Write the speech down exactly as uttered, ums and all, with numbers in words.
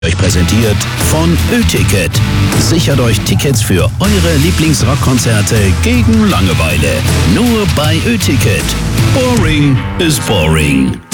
Euch präsentiert von Ö-Ticket. Sichert euch Tickets für eure Lieblingsrockkonzerte gegen Langeweile. Nur bei Ö-Ticket. Boring is boring.